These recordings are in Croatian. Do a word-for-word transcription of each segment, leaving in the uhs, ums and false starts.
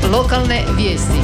Lokalne vijesti.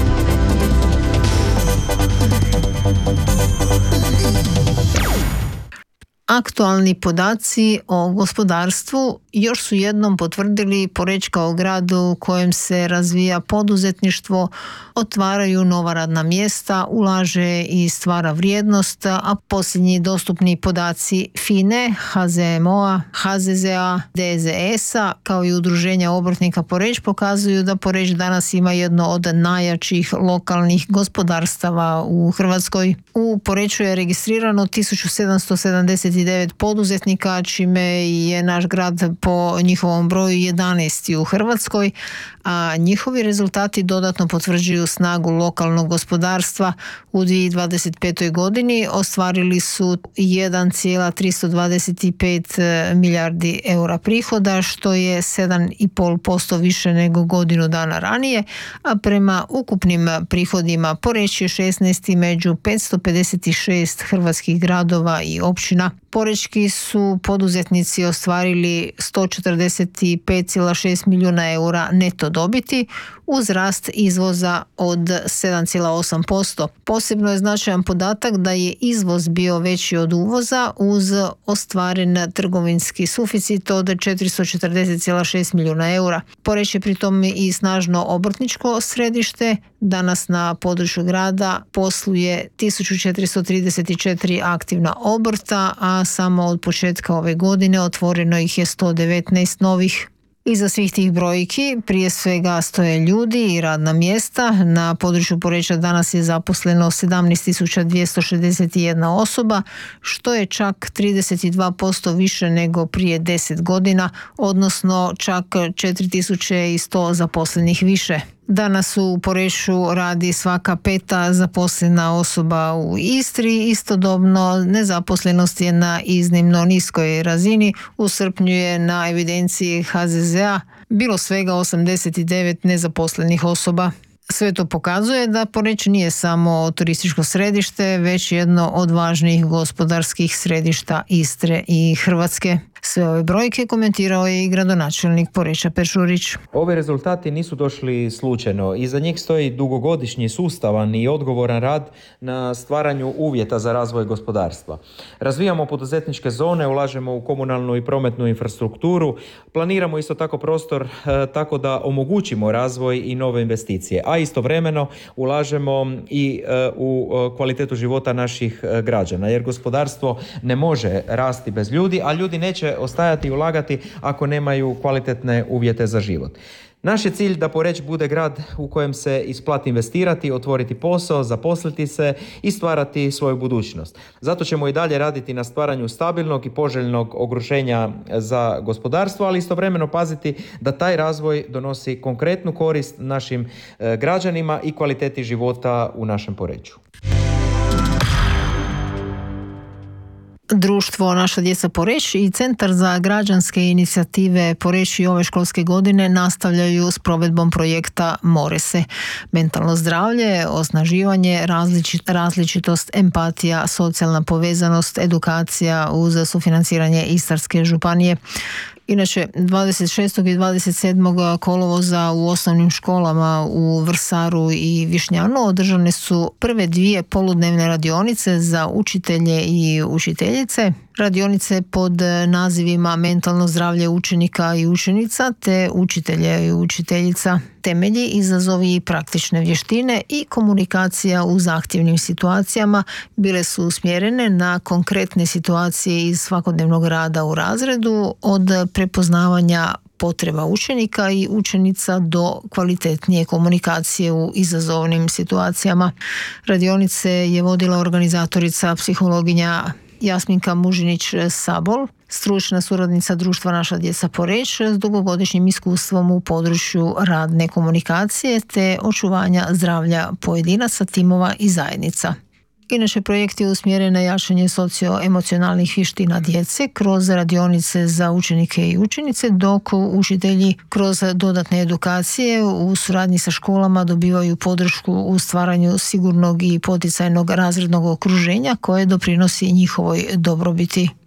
Aktualni podaci o gospodarstvu još su jednom potvrdili Poreč kao grad u kojem se razvija poduzetništvo, otvaraju nova radna mjesta, ulaže i stvara vrijednost, a posljednji dostupni podaci F I N E, H Z M O-a, H Z Z-a, D Z S-a kao i Udruženja obrtnika Poreč pokazuju da Poreč danas ima jedno od najjačih lokalnih gospodarstava u Hrvatskoj. U Poreču je registrirano tisuću sedamsto sedamdeset devet poduzetnika, čime je naš grad po njihovom broju jedanaesti u Hrvatskoj, a njihovi rezultati dodatno potvrđuju snagu lokalnog gospodarstva. U dvije tisuće dvadeset petoj godini ostvarili su jedan zarez tristo dvadeset pet milijardi eura prihoda, što je sedam zarez pet posto više nego godinu dana ranije, a prema ukupnim prihodima Poreč je šesnaesti među petsto pedeset šest hrvatskih gradova i općina. Porečki su poduzetnici ostvarili sto četrdeset pet zarez šest milijuna eura neto dobiti uz rast izvoza od sedam zarez osam posto. Posebno je značajan podatak da je izvoz bio veći od uvoza uz ostvaren trgovinski suficit od četiristo četrdeset zarez šest milijuna eura. Poreč je pritom i snažno obrtničko središte. Danas na području grada posluje tisuću četiristo trideset četiri aktivna obrta, a samo od početka ove godine otvoreno ih je sto devetnaest novih. Iza svih tih brojki prije svega stoje ljudi i radna mjesta. Na području Poreča danas je zaposleno sedamnaest tisuća dvjesto šezdeset jedna osoba, što je čak trideset dva posto više nego prije deset godina, odnosno čak četiri tisuće sto zaposlenih više. Danas u Poreču radi svaka peta zaposlena osoba u Istri. Istodobno nezaposlenost je na iznimno niskoj razini. U srpnju je na evidenciji H Z Z-a bilo svega osamdeset devet nezaposlenih osoba. Sve to pokazuje da Poreč nije samo turističko središte, već jedno od važnijih gospodarskih središta Istre i Hrvatske. Sve ove brojke komentirao je i gradonačelnik Poreča Per Šurić. Ovi rezultati nisu došli slučajno. Iza njih stoji dugogodišnji sustavan i odgovoran rad na stvaranju uvjeta za razvoj gospodarstva. Razvijamo poduzetničke zone, ulažemo u komunalnu i prometnu infrastrukturu, planiramo isto tako prostor e, tako da omogućimo razvoj i nove investicije, a istovremeno ulažemo i e, u e, kvalitetu života naših e, građana, jer gospodarstvo ne može rasti bez ljudi, a ljudi neće ostajati i ulagati ako nemaju kvalitetne uvjete za život. Naš je cilj da Poreč bude grad u kojem se isplati investirati, otvoriti posao, zaposliti se i stvarati svoju budućnost. Zato ćemo i dalje raditi na stvaranju stabilnog i poželjnog okruženja za gospodarstvo, ali istovremeno paziti da taj razvoj donosi konkretnu korist našim građanima i kvaliteti života u našem Poreču. Društvo Naša djeca Poreč i Centar za građanske inicijative Poreč i ove školske godine nastavljaju s provedbom projekta More se. Mentalno zdravlje, osnaživanje, različit, različitost, empatija, socijalna povezanost, edukacija uz sufinanciranje Istarske županije. Inače, dvadeset šestog i dvadeset sedmog kolovoza u osnovnim školama u Vrsaru i Višnjanu održane su prve dvije poludnevne radionice za učitelje i učiteljice. Radionice pod nazivima Mentalno zdravlje učenika i učenica te učitelja i učiteljica, temelji, izazovi i praktične vještine i komunikacija u zahtjevnim situacijama bile su usmjerene na konkretne situacije iz svakodnevnog rada u razredu, od prepoznavanja potreba učenika i učenica do kvalitetnije komunikacije u izazovnim situacijama. Radionice je vodila organizatorica psihologinja Jasminka Mužinić-Sabol, stručna suradnica društva Naša djeca Poreč s dugogodišnjim iskustvom u području radne komunikacije te očuvanja zdravlja pojedinaca, timova i zajednica. Inače, projekt je usmjeren na jačanje socioemocionalnih vještina djece kroz radionice za učenike i učenice, dok učitelji kroz dodatne edukacije u suradnji sa školama dobivaju podršku u stvaranju sigurnog i poticajnog razrednog okruženja koje doprinosi njihovoj dobrobiti.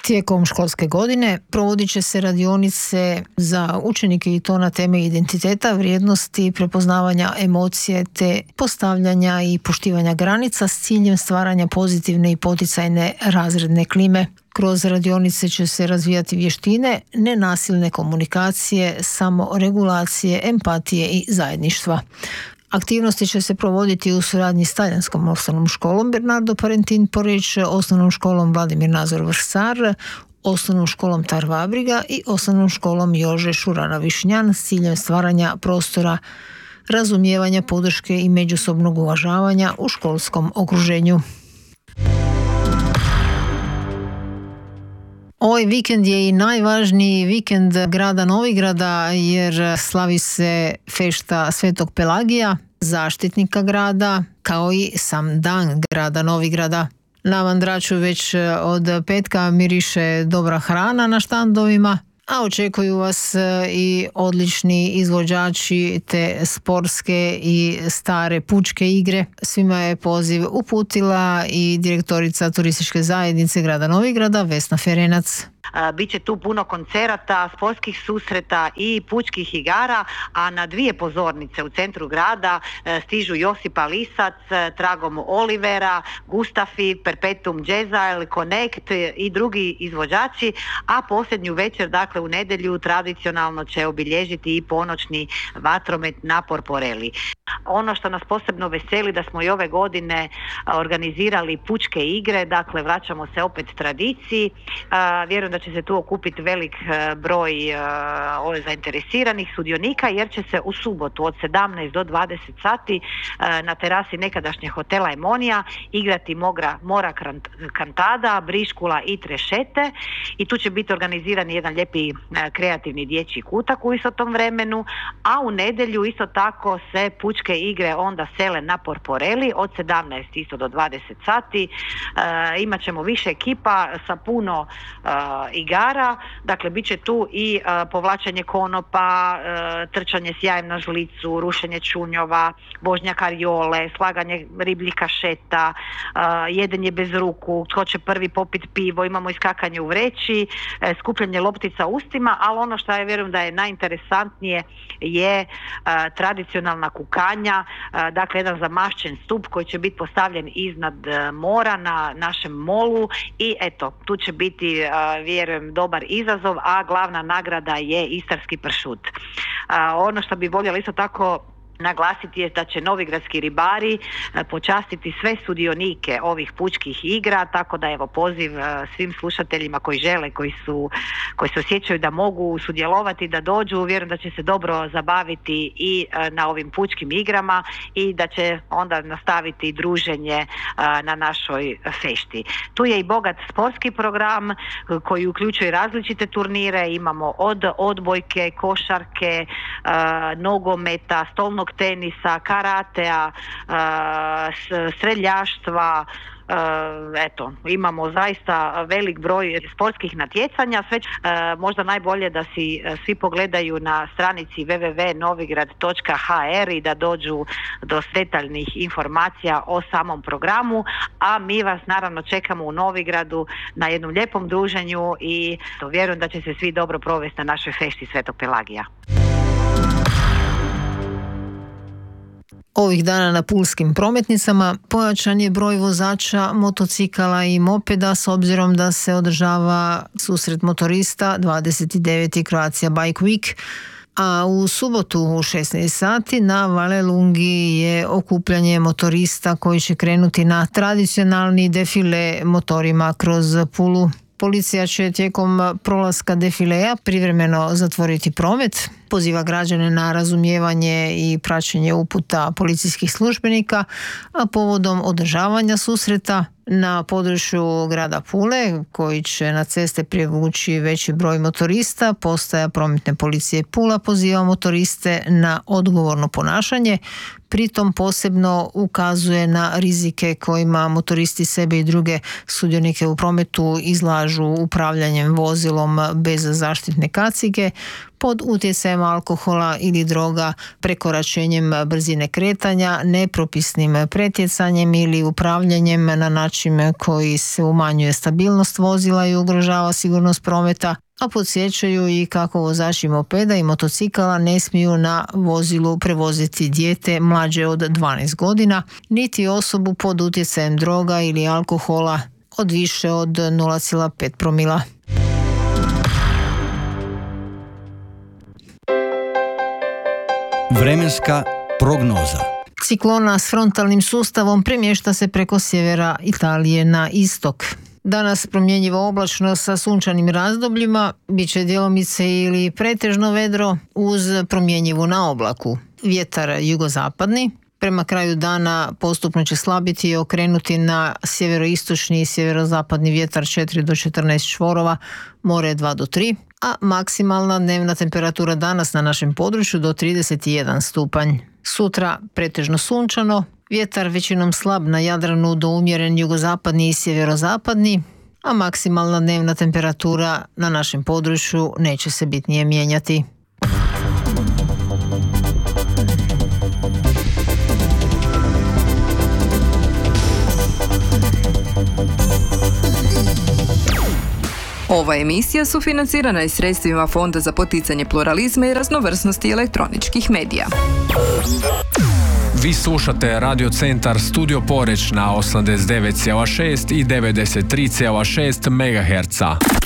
Tijekom školske godine provodit će se radionice za učenike i to na teme identiteta, vrijednosti, prepoznavanja emocije te postavljanja i poštivanja granica s ciljem stvaranja pozitivne i poticajne razredne klime. Kroz radionice će se razvijati vještine nenasilne komunikacije, samoregulacije, empatije i zajedništva. Aktivnosti će se provoditi u suradnji s talijanskom osnovnom školom Bernardo Parentin Poreč, osnovnom školom Vladimir Nazor Vrsar, osnovnom školom Tar Vabriga i osnovnom školom Jože Šurana Višnjan s ciljem stvaranja prostora razumijevanja, podrške i međusobnog uvažavanja u školskom okruženju. Ovaj vikend je i najvažniji vikend grada Novigrada jer slavi se fešta Svetog Pelagija, zaštitnika grada, kao i sam dan grada Novigrada. Na Mandraču već od petka miriše dobra hrana na štandovima, a očekuju vas i odlični izvođači te sportske i stare pučke igre. Svima je poziv uputila i direktorica turističke zajednice grada Novigrada Vesna Ferenac. Biće tu puno koncerata, sportskih susreta i pučkih igara, a na dvije pozornice u centru grada stižu Josipa Lisac, tragom Olivera, Gustafi, Perpetuum Jazz, Connect i drugi izvođači, a posljednju večer, dakle u nedjelju, tradicionalno će obilježiti i ponoćni vatromet na Porporeli. Ono što nas posebno veseli da smo i ove godine organizirali pučke igre, dakle vraćamo se opet tradiciji. Vjerujem da će se tu okupiti velik broj ove zainteresiranih sudionika jer će se u subotu od sedamnaest do dvadeset sati na terasi nekadašnje hotela Emonija igrati Mogra, Mora Kantada, Briškula i Trešete i tu će biti organiziran jedan lijepi kreativni dječji kutak u istotom vremenu, a u nedjelju isto tako se pučke igre onda sele na Porporeli od sedamnaest isto do dvadeset sati. E, imat ćemo više ekipa sa puno e, igara, dakle bit će tu i e, povlačenje konopa, e, trčanje s jajem na žlicu, rušenje čunjova, božnja karijole, slaganje ribljih kašeta, e, jedenje bez ruku, tko će prvi popit pivo, imamo iskakanje u vreći, e, skupljanje loptica ustima, ali ono što ja vjerujem da je najinteresantnije je e, tradicionalna kukanja, e, dakle jedan zamašćen stup koji će biti postavljen iznad e, mora na našem molu i eto, tu će biti e, vjerujem dobar izazov, a glavna nagrada je istarski pršut. E, ono što bi voljela isto tako naglasiti je da će novigradski ribari počastiti sve sudionike ovih pučkih igra, tako da evo poziv svim slušateljima koji žele, koji su, koji se osjećaju da mogu sudjelovati, da dođu, vjerujem da će se dobro zabaviti i na ovim pučkim igrama i da će onda nastaviti druženje na našoj fešti. Tu je i bogat sportski program koji uključuje različite turnire, imamo od odbojke, košarke, nogometa, stolnog tenisa, karatea, streljaštva, eto, imamo zaista velik broj sportskih natjecanja. Sve možda najbolje da si svi pogledaju na stranici w w w točka novigrad točka h r i da dođu do detaljnih informacija o samom programu, a mi vas naravno čekamo u Novigradu na jednom lijepom druženju i to vjerujem da će se svi dobro provesti na našoj fešti Svetog Pelagija. Ovih dana na pulskim prometnicama pojačan je broj vozača motocikala i mopeda s obzirom da se održava susret motorista dvadeset deveti Croatia Bike Week, a u subotu u šesnaest sati na Valelungi je okupljanje motorista koji će krenuti na tradicionalni defile motorima kroz Pulu. Policija će tijekom prolaska defileja privremeno zatvoriti promet, poziva građane na razumijevanje i praćenje uputa policijskih službenika, a povodom održavanja susreta na području grada Pule, koji će na ceste privući veći broj motorista, postaja prometne policije Pula poziva motoriste na odgovorno ponašanje, pritom posebno ukazuje na rizike kojima motoristi sebe i druge sudionike u prometu izlažu upravljanjem vozilom bez zaštitne kacige, pod utjecajem alkohola ili droga, prekoračenjem brzine kretanja, nepropisnim pretjecanjem ili upravljanjem na način koji se umanjuje stabilnost vozila i ugrožava sigurnost prometa, a podsjećaju i kako vozači mopeda i motocikala ne smiju na vozilu prevoziti dijete mlađe od dvanaest godina, niti osobu pod utjecajem droga ili alkohola od više od nula zarez pet promila. Vremenska prognoza. Ciklona s frontalnim sustavom premješta se preko sjevera Italije na istok. Danas promjenjivo oblačno sa sunčanim razdobljima, bit će djelomice ili pretežno vedro uz promjenjivu na oblaku. Vjetar jugozapadni, prema kraju dana postupno će slabiti i okrenuti na sjeveroistočni i sjeverozapadni vjetar četiri do četrnaest čvorova, more dva do tri, a maksimalna dnevna temperatura danas na našem području do trideset jedan stupanj. Sutra pretežno sunčano, vjetar većinom slab na Jadranu do umjeren jugozapadni i sjeverozapadni, a maksimalna dnevna temperatura na našem području neće se bitnije mijenjati. Ova emisija sufinancirana je sredstvima Fonda za poticanje pluralizma i raznovrsnosti elektroničkih medija. Vi slušate Radio Centar Studio Poreč na osamdeset devet zarez šest i devedeset tri zarez šest megaherca.